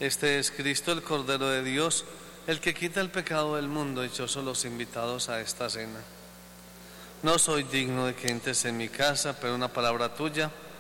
Este es Cristo, el Cordero de Dios, el que quita el pecado del mundo. Dichosos los invitados a esta cena. No soy digno de que entres en mi casa, pero una palabra tuya